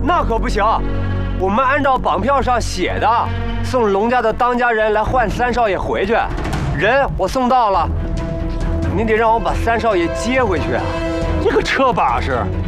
那可不行，我们按照绑票上写的，送龙家的当家人来换三少爷回去。人我送到了，你得让我把三少爷接回去啊！ 你个车把式，